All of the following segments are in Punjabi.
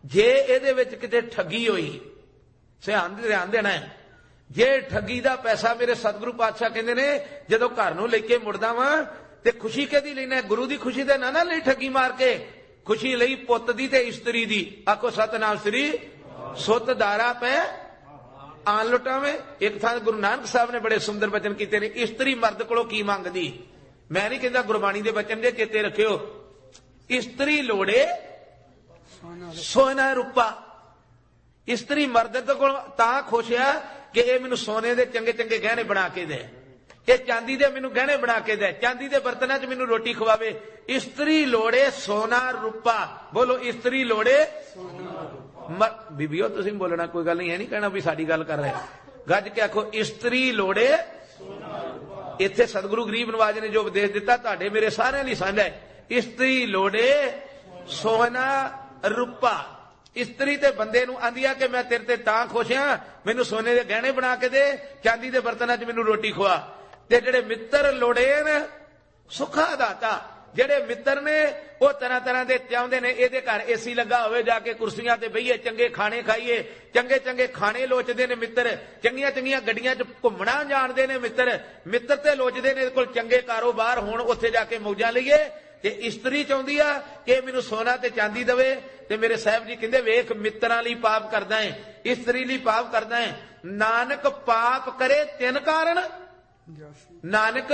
ਜੇ ਇਹਦੇ ਵਿੱਚ ਕਿਤੇ ਠੱਗੀ ਹੋਈ, ਧਿਆਨ ਦੇਣਾ ਹੈ, ਜੇ ਠੱਗੀ ਦਾ ਪੈਸਾ, ਮੇਰੇ ਸਤਿਗੁਰੂ ਪਾਤਸ਼ਾਹ ਕਹਿੰਦੇ ਨੇ ਜਦੋਂ ਘਰ ਨੂੰ ਲੈ ਕੇ ਮੁੜਦਾ ਵਾਂ ਤੇ ਖੁਸ਼ੀ ਕਿਹਦੀ ਲੈਣਾ? ਗੁਰੂ ਦੀ ਖੁਸ਼ੀ ਦੇ ਨਾ ਲਈ ਠੱਗੀ ਮਾਰ ਕੇ। ਖੁਸ਼ੀ ਲਈ ਪੁੱਤ ਦੀ ਤੇ ਇਸਤਰੀ ਦੀ। ਆਖੋ ਸਤਨਾਮ ਸ੍ਰੀ। ਸੁੱਤ ਦਾਰਾ ਪੈ ਆਨ ਲੁਟਾਵੇਂ। ਇੱਕ ਥਾਂ ਗੁਰੂ ਨਾਨਕ ਸਾਹਿਬ ਨੇ ਬੜੇ ਸੁੰਦਰ ਬਚਨ ਕੀਤੇ ਨੇ, ਇਸਤਰੀ ਮਰਦ ਕੋਲੋਂ ਕੀ ਮੰਗਦੀ। ਮੈਂ ਨਹੀਂ ਕਹਿੰਦਾ, ਗੁਰਬਾਣੀ ਦੇ ਬਚਨ ਦੇ ਚੇਤੇ ਰੱਖਿਓ। ਇਸਤਰੀ ਲੋੜੇ ਸੋਨਾ ਰੂਪਾ। ਇਸਤਰੀ ਮਰਦ ਦੇ ਕੋਲ ਤਾਂ ਖੁਸ਼ ਆ ਕਿ ਇਹ ਮੈਨੂੰ ਸੋਨੇ ਦੇ ਚੰਗੇ ਚੰਗੇ ਗਹਿਣੇ ਬਣਾ ਕੇ ਦੇ, ਇਹ ਚਾਂਦੀ ਦੇ ਮੈਨੂੰ ਗਹਿਣੇ ਬਣਾ ਕੇ ਦੇ, ਚਾਂਦੀ ਦੇ ਬਰਤਨਾਂ 'ਚ ਮੈਨੂੰ ਰੋਟੀ ਖਵਾਵੇ। ਇਸਤਰੀ ਲੋੜੇ ਸੋਨਾ ਰੂਪਾ। ਬੋਲੋ, ਇਸਤਰੀ ਲੋੜੇ ਸੋਨਾ ਰੂਪਾ। ਬੀਬੀਓ ਤੁਸੀਂ ਬੋਲਣਾ, ਕੋਈ ਗੱਲ ਨਹੀਂ, ਇਹ ਨਹੀਂ ਕਹਿਣਾ ਵੀ ਸਾਡੀ ਗੱਲ ਕਰ ਰਹੇ। ਗੱਜ ਕੇ ਆਖੋ, ਇਸਤਰੀ ਲੋੜੇ ਸੋਨਾ ਰੂਪਾ। ਇੱਥੇ ਸਤਿਗੁਰੂ ਗਰੀਬ ਨਵਾਜ ਨੇ ਜੋ ਉਪਦੇਸ਼ ਦਿੱਤਾ ਤੁਹਾਡੇ ਮੇਰੇ ਸਾਰਿਆਂ ਲਈ ਸਾਂਝਾ ਹੈ। ਇਸਤਰੀ ਲੋੜੇ ਸੋਨਾ ਰੂਪਾ। ਇਸਤਰੀ ਤੇ ਬੰਦੇ ਨੂੰ ਆਂਦੀ ਆ ਕਿ ਮੈਂ ਤੇਰੇ ਤੇ ਤਾਂ ਖੁਸ਼ ਹਾਂ, ਮੈਨੂੰ ਸੋਨੇ ਦੇ ਗਹਿਣੇ ਬਣਾ ਕੇ ਦੇ, ਚਾਂਦੀ ਦੇ ਬਰਤਨਾਂ 'ਚ ਮੈਨੂੰ ਰੋਟੀ ਖਵਾ। ਤੇ ਜਿਹੜੇ ਮਿੱਤਰ ਲੋੜੇ ਨੇ ਸੁਖਾ ਦਾਤਾ। ਜਿਹੜੇ ਮਿੱਤਰ ਨੇ ਉਹ ਤਰ੍ਹਾਂ ਤਰ੍ਹਾਂ ਦੇ ਚਾਹੁੰਦੇ ਨੇ ਇਹਦੇ ਘਰ ਏਸੀ ਲੱਗਾ ਹੋਵੇ, ਜਾ ਕੇ ਕੁਰਸੀਆਂ ਤੇ ਬਈਏ, ਚੰਗੇ ਖਾਣੇ ਖਾਈਏ, ਚੰਗੇ ਚੰਗੇ ਖਾਣੇ ਲੋਚਦੇ ਨੇ ਮਿੱਤਰ। ਚੰਗੀਆਂ ਚੰਗੀਆਂ ਗੱਡੀਆਂ 'ਚ ਘੁੰਮਣਾ ਜਾਣਦੇ ਨੇ ਮਿੱਤਰ। ਮਿੱਤਰ ਤੇ ਲੋਚਦੇ ਨੇ ਇਹਦੇ ਕੋਲ ਚੰਗੇ ਕਾਰੋਬਾਰ ਹੋਣ, ਉੱਥੇ ਜਾ ਕੇ ਮੌਜਾਂ ਲਈਏ। ਤੇ ਇਸਤਰੀ ਚਾਹੁੰਦੀ ਆ ਕਿ ਮੈਨੂੰ ਸੋਨਾ ਤੇ ਚਾਂਦੀ ਦੇਵੇ। ਤੇ ਮੇਰੇ ਸਾਹਿਬ ਜੀ ਕਹਿੰਦੇ, ਵੇਖ ਮਿੱਤਰਾਂ ਲਈ ਪਾਪ ਕਰਦਾ ਹੈ, ਇਸਤਰੀ ਲਈ ਪਾਪ ਕਰਦਾ ਹੈ। ਨਾਨਕ ਪਾਪ ਕਰੇ ਤਿੰਨ ਕਾਰਨ। ਨਾਨਕ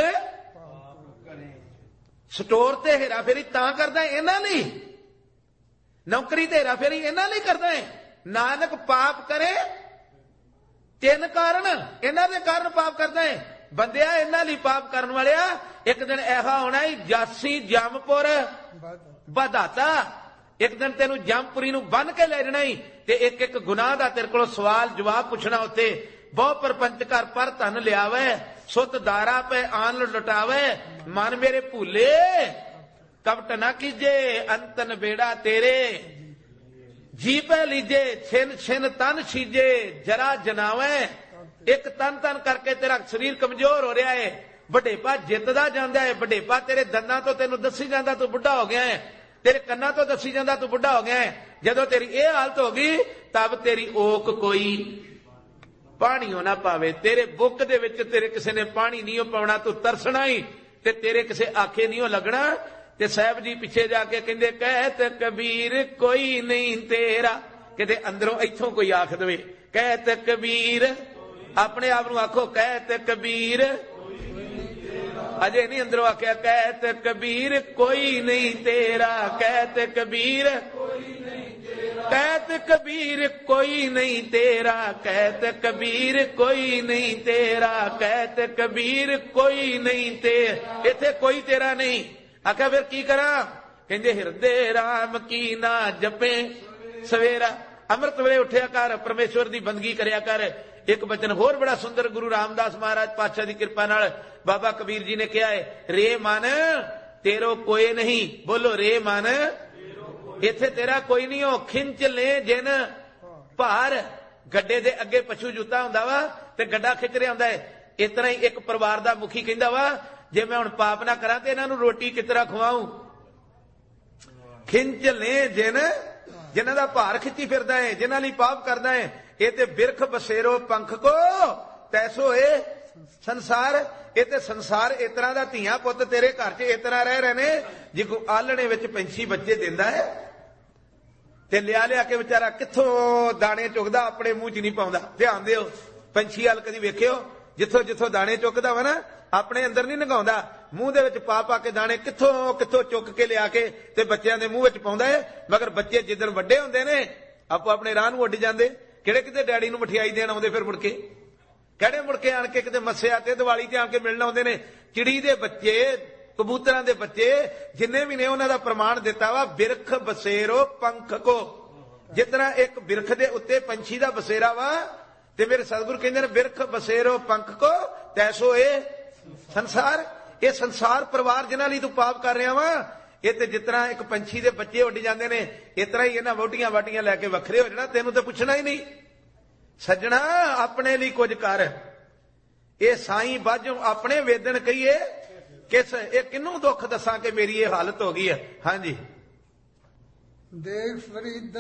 ਸਟੋਰ ਤੇ ਹੇਰਾ ਫੇਰੀ ਤਾਂ ਕਰਦਾ ਇਹਨਾਂ ਲਈ, ਨੌਕਰੀ ਤੇ ਹੇਰਾ ਫੇਰੀ ਇਹਨਾਂ ਲਈ ਕਰਦਾ ਹੈ। ਨਾਨਕ ਪਾਪ ਕਰੇ ਤਿੰਨ ਕਾਰਨ, ਇਹਨਾਂ ਦੇ ਕਾਰਨ ਪਾਪ ਕਰਦਾ ਹੈ। ਬੰਦਿਆ ਇਹਨਾਂ ਲਈ ਪਾਪ ਕਰਨ ਵਾਲਿਆ, ਇੱਕ ਦਿਨ ਐਹਾ ਹੋਣਾ ਹੀ, ਜਾਸੀ ਜੰਮਪੁਰ ਵਧਾਤਾ। ਇੱਕ ਦਿਨ ਤੈਨੂੰ ਜੰਮਪੁਰੀ ਨੂੰ ਬੰਨ ਕੇ ਲੈ ਜਾਣਾ ਹੀ, ਤੇ ਇੱਕ ਇੱਕ ਗੁਨਾਹ ਦਾ ਤੇਰੇ ਕੋਲੋਂ ਸਵਾਲ ਜਵਾਬ ਪੁੱਛਣਾ ਉੱਥੇ। ਬਹੁ ਪਰਪੰਚ ਕਰ ਪਰ ਧਨ ਲਿਆਵੇ, ਸੁੱਤ ਦਾਰਾ ਪੈ ਆਨ ਲੁਟਾਵੇ। ਮਨ ਮੇਰੇ ਭੂਲੇ ਕਪਟ ਨਾ ਕੀਜੇ, ਅੰਤਨ ਬੇੜਾ ਤੇਰੇ। ਜੀ ਪੈ ਲੀਜੇ ਛਿਨ ਛਿਨ ਤਨ ਛੀਜੇ, ਜਰਾ ਜਨਾਵੇ। ਇੱਕ ਤਨ ਤਨ ਕਰਕੇ ਤੇਰਾ ਸਰੀਰ ਕਮਜ਼ੋਰ ਹੋ ਰਿਹਾ ਹੈ। ਵਡੇਪਾ ਜਿੱਤਦਾ ਜਾਂਦਾ ਹੈ। ਵਡੇਪਾ ਤੇਰੇ ਦੰਦਾਂ ਤੋਂ ਤੈਨੂੰ ਦੱਸੀ ਜਾਂਦਾ ਤੂੰ ਬੁੱਢਾ ਹੋ ਗਿਆ ਹੈ, ਤੇਰੇ ਕੰਨਾਂ ਤੋਂ ਦੱਸੀ ਜਾਂਦਾ ਤੂੰ ਬੁੱਢਾ ਹੋ ਗਿਆ ਹੈ। ਜਦੋਂ ਤੇਰੀ ਇਹ ਹਾਲਤ ਹੋ ਗਈ, ਤਬ ਤੇਰੀ ਓਕ ਕੋਈ ਪਾਣੀ ਹੋ ਨਾ ਪਾਵੇ। ਤੇਰੇ ਬੁੱਕ ਦੇ ਵਿੱਚ ਤੇਰੇ ਕਿਸੇ ਨੇ ਪਾਣੀ ਨਹੀਂ ਪਾਉਣਾ, ਤੂੰ ਤਰਸਣਾ ਹੀ, ਤੇ ਤੇਰੇ ਕਿਸੇ ਆਖੇ ਨਹੀਂ ਲੱਗਣਾ। ਤੇ ਸਾਹਿਬ ਜੀ ਪਿੱਛੇ ਜਾ ਕੇ ਕਹਿੰਦੇ, ਕਹਿਤ ਕਬੀਰ ਕੋਈ ਨਹੀਂ ਤੇਰਾ। ਕਿਤੇ ਅੰਦਰੋਂ ਇੱਥੋਂ ਕੋਈ ਆਖ ਦੇਵੇ, ਕਹਿਤ ਕਬੀਰ। ਆਪਣੇ ਆਪ ਨੂੰ ਆਖੋ, ਕਹਿਤ ਕਬੀਰ। ਅਜੇ ਨਹੀਂ ਅੰਦਰੋਂ ਆਖਿਆ, ਕਹਿਤ ਕਬੀਰ ਕੋਈ ਨਹੀਂ ਤੇਰਾ। ਕਹਿਤ ਕਬੀਰ ਕਹਿਤ ਕਬੀਰ ਕੋਈ ਨਹੀਂ ਤੇਰਾ। ਕਹਿਤ ਕਬੀਰ ਕੋਈ ਨਹੀਂ ਤੇਰਾ। ਕਹਿਤ ਕਬੀਰ ਕੋਈ ਨਹੀਂ ਤੇਰਾ। ਇੱਥੇ ਕੋਈ ਤੇਰਾ ਨਹੀਂ। ਆਖਿਆ ਫਿਰ ਕੀ ਕਰਾਂ? ਕਹਿੰਦੇ, ਹਿਰਦੇ ਰਾਮ ਕੀ ਨਾ ਜਪੇ ਸਵੇਰਾ। ਅੰਮ੍ਰਿਤ ਵੇਲੇ ਉੱਠਿਆ ਕਰ, ਪਰਮੇਸ਼ਵਰ ਦੀ ਬੰਦਗੀ ਕਰਿਆ ਕਰ। ਇੱਕ ਬਚਨ ਹੋਰ ਬੜਾ ਸੁੰਦਰ ਗੁਰੂ ਰਾਮਦਾਸ ਮਹਾਰਾਜ ਪਾਤਸ਼ਾਹ ਦੀ ਕਿਰਪਾ ਨਾਲ ਬਾਬਾ ਕਬੀਰ ਜੀ ਨੇ ਕਿਹਾ ਹੈ, ਰੇ ਮਨ ਤੇਰੋ ਕੋਏ ਨਹੀਂ। ਬੋਲੋ, ਰੇ ਮਨ ਇੱਥੇ ਤੇਰਾ ਕੋਈ ਨਹੀਂ ਹੋ। ਖਿੰਚ ਲੈ ਜਿਨ ਭਾਰ। ਗੱਡੇ ਦੇ ਅੱਗੇ ਪਸ਼ੂ ਜੁੱਤਾ ਹੁੰਦਾ ਵਾ ਤੇ ਗੱਡਾ ਖਿੱਚ ਰਿਹਾ ਹੁੰਦਾ ਹੈ। ਇਸ ਤਰ੍ਹਾਂ ਹੀ ਇੱਕ ਪਰਿਵਾਰ ਦਾ ਮੁਖੀ ਕਹਿੰਦਾ ਵਾ, ਜੇ ਮੈਂ ਹੁਣ ਪਾਪ ਨਾ ਕਰਾਂ ਤੇ ਇਹਨਾਂ ਨੂੰ ਰੋਟੀ ਕਿਸ ਤਰ੍ਹਾਂ ਖਵਾਉਂ। ਖਿੰਚ ਲੈ ਜਿਨ, ਜਿਨ੍ਹਾਂ ਦਾ ਭਾਰ ਖਿੱਚੀ ਫਿਰਦਾ ਹੈ, ਜਿਨ੍ਹਾਂ ਲਈ ਪਾਪ ਕਰਦਾ ਹੈ। ਇਹ ਤੇ ਬਿਰਖ ਬਸੇਰੋ ਪੰਖ ਕੋ ਤੈਸੋ ਇਹ ਸੰਸਾਰ। ਇਹ ਤੇ ਸੰਸਾਰ ਇਸ ਤਰ੍ਹਾਂ ਦਾ, ਧੀਆਂ ਪੁੱਤ ਤੇਰੇ ਘਰ 'ਚ ਇਸ ਤਰ੍ਹਾਂ ਰਹਿ ਰਹੇ ਨੇ ਜਿਵੇਂ ਆਲਣੇ ਵਿੱਚ ਪੰਛੀ ਬੱਚੇ ਦਿੰਦਾ ਹੈ, ਤੇ ਲਿਆ ਲਿਆ ਕੇ ਵਿਚਾਰਾ ਕਿੱਥੋਂ ਦਾਣੇ ਚੁਗਦਾ, ਆਪਣੇ ਮੂੰਹ 'ਚ ਨਹੀਂ ਪਾਉਂਦਾ। ਧਿਆਨ ਦਿਓ, ਪੰਛੀ ਵੱਲ ਕਦੀ ਵੇਖਿਓ, ਜਿੱਥੋਂ ਜਿੱਥੋਂ ਦਾਣੇ ਚੁੱਕਦਾ ਵਾ ਨਾ, ਆਪਣੇ ਅੰਦਰ ਨਹੀਂ ਲੰਘਾਉਂਦਾ, ਮੂੰਹ ਦੇ ਵਿੱਚ ਪਾ ਪਾ ਕੇ ਦਾਣੇ ਕਿੱਥੋਂ ਕਿੱਥੋਂ ਚੁੱਕ ਕੇ ਲਿਆ ਕੇ ਤੇ ਬੱਚਿਆਂ ਦੇ ਮੂੰਹ ਵਿੱਚ ਪਾਉਂਦਾ ਹੈ। ਮਗਰ ਬੱਚੇ ਜਿੱਦਣ ਵੱਡੇ ਹੁੰਦੇ ਨੇ, ਆਪੋ ਆਪਣੇ ਰਾਹ ਨੂੰ ਉੱਡ ਜਾਂਦੇ। ਕਿਹੜੇ ਕਿਤੇ ਡੈਡੀ ਨੂੰ ਮਠਿਆਈ ਦੇਣ ਆਉਂਦੇ, ਫਿਰ ਮੁੜ ਕੇ ਕਿਹੜੇ ਮੁੜ ਕੇ ਆਣ ਕੇ ਕਿਤੇ ਮੱਸਿਆ ਤੇ ਦੀਵਾਲੀ ਤੇ ਆਣ ਕੇ ਮਿਲਣ ਆਉਂਦੇ ਨੇ। ਚਿੜੀ ਦੇ ਬੱਚੇ, ਕਬੂਤਰਾਂ ਦੇ ਬੱਚੇ ਜਿੰਨੇ ਵੀ ਨੇ, ਉਹਨਾਂ ਦਾ ਪ੍ਰਮਾਣ ਦਿੱਤਾ ਵਾ, ਬਿਰਖ ਬਸੇਰੋ ਪੰਖ ਕੋ। ਜਿਸ ਤਰ੍ਹਾਂ ਇੱਕ ਬਿਰਖ ਦੇ ਉੱਤੇ ਪੰਛੀ ਦਾ ਬਸੇਰਾ ਵਾ, ਤੇ ਮੇਰੇ ਸਤਿਗੁਰ ਕਹਿੰਦੇ ਨੇ, ਬਿਰਖ ਬਸੇਰੋ ਪੰਖ ਕੋ ਤੈਸੋ ਇਹ ਸੰਸਾਰ। ਇਹ ਸੰਸਾਰ ਪਰਿਵਾਰ ਜਿਨ੍ਹਾਂ ਲਈ ਤੂੰ ਪਾਪ ਕਰ ਰਿਹਾ ਵਾ, ਇਹ ਤੇ ਜਿਸ ਤਰ੍ਹਾਂ ਇੱਕ ਪੰਛੀ ਦੇ ਬੱਚੇ ਉੱਡ ਜਾਂਦੇ ਨੇ, ਇਸ ਤਰ੍ਹਾਂ ਹੀ ਇਹਨਾਂ ਵੋਟੀਆਂ ਵਾਟੀਆਂ ਲੈ ਕੇ ਵੱਖਰੇ ਹੋ ਜਾਣਾ। ਤੈਨੂੰ ਤਾਂ ਪੁੱਛਣਾ ਹੀ ਨਹੀਂ। ਸੱਜਣਾ, ਆਪਣੇ ਲਈ ਕੁਝ ਕਰ। ਇਹ ਸਾਈਂ ਬਾਝੋਂ ਆਪਣੇ ਵੇਦਨ ਕਹੀਏ, ਕਿਸ ਇਹ ਕਿਹਨੂੰ ਦੁੱਖ ਦੱਸਾਂ ਕਿ ਮੇਰੀ ਇਹ ਹਾਲਤ ਹੋ ਗਈ ਹੈ। ਹਾਂਜੀ, ਦੇਖ ਫਰੀਦ